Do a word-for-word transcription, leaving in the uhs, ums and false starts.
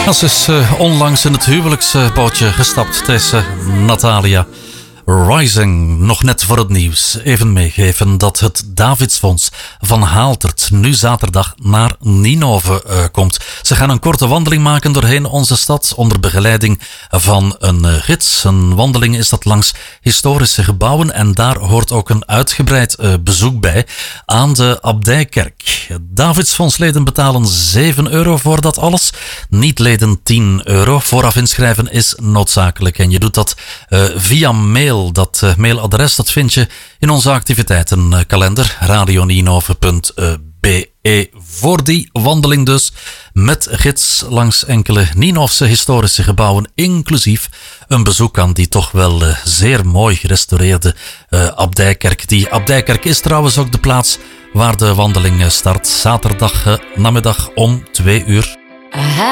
Ja, ze is uh, onlangs in het huwelijksbootje gestapt. Het is uh, Natalia Rising. Nog net voor het nieuws. Even meegeven dat het Davidsfonds van Haaltert nu zaterdag naar Ninove uh, komt. Ze gaan een korte wandeling maken doorheen onze stad onder begeleiding van een uh, gids. Een wandeling is dat langs historische gebouwen en daar hoort ook een uitgebreid uh, bezoek bij aan de Abdijkerk. Davidsfondsleden betalen zeven euro voor dat alles. Niet-leden tien euro. Vooraf inschrijven is noodzakelijk en je doet dat uh, via mail. Dat uh, mailadres dat vind je in onze activiteitenkalender radioninove punt b e. Voor die wandeling dus met gids langs enkele Ninovse historische gebouwen, inclusief een bezoek aan die toch wel uh, zeer mooi gerestaureerde uh, Abdijkerk. Die Abdijkerk is trouwens ook de plaats waar de wandeling start zaterdag uh, namiddag om twee uur. Aha.